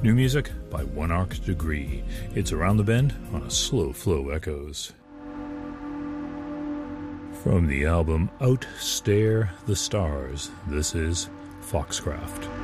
New music by One Arc Degree. It's Around the Bend on a Slow Flow Echoes. From the album Outstare the Stars, this is Foxcraft.